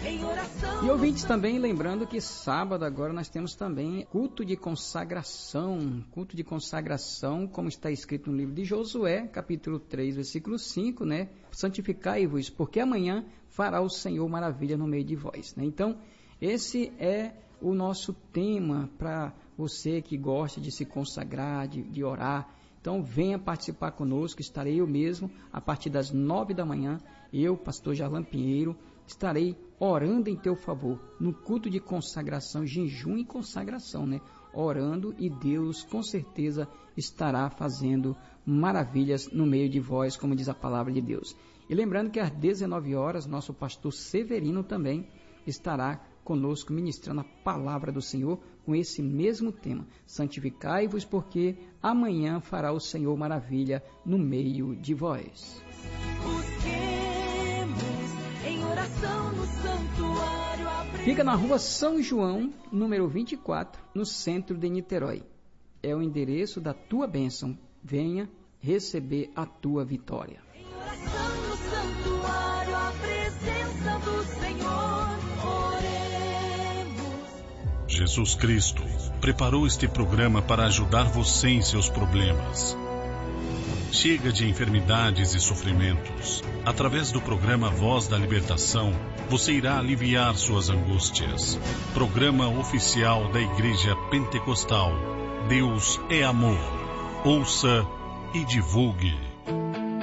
E ouvintes, também lembrando que sábado agora nós temos também culto de consagração, como está escrito no livro de Josué, capítulo 3, versículo 5, né? Santificai-vos, porque amanhã fará o Senhor maravilha no meio de vós, né? Então, esse é o nosso tema para você que gosta de se consagrar, de orar. Então venha participar conosco, estarei eu mesmo a partir das 9 da manhã, eu, pastor Jarlan Pinheiro, estarei orando em teu favor, no culto de consagração, jejum e consagração, né? Orando, e Deus com certeza estará fazendo maravilhas no meio de vós, como diz a palavra de Deus. E lembrando que às 19 horas, nosso pastor Severino também estará conosco ministrando a palavra do Senhor com esse mesmo tema. Santificai-vos, porque amanhã fará o Senhor maravilha no meio de vós. Em oração no santuário. Fica na rua São João, número 24, no centro de Niterói. É o endereço da tua bênção. Venha receber a tua vitória. Em oração no santuário, a presença do Senhor, oremos. Jesus Cristo preparou este programa para ajudar você em seus problemas. Chega de enfermidades e sofrimentos. Através do programa Voz da Libertação, você irá aliviar suas angústias. Programa oficial da Igreja Pentecostal. Deus é amor. Ouça e divulgue.